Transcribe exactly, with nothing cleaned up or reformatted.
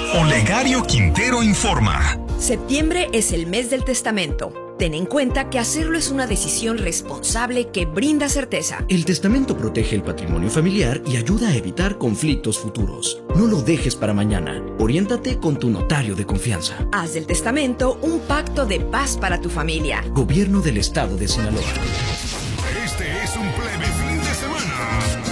Olegario Quintero informa. Septiembre es el mes del testamento. Ten en cuenta que hacerlo es una decisión responsable que brinda certeza. El testamento protege el patrimonio familiar y ayuda a evitar conflictos futuros. No lo dejes para mañana. Oriéntate con tu notario de confianza. Haz del testamento un pacto de paz para tu familia. Gobierno del Estado de Sinaloa. Este es un plebe fin de semana.